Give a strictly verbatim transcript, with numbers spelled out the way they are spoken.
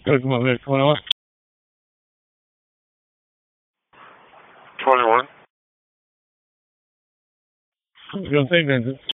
Go come over here, twenty-one. twenty-one. You don't say Vincent.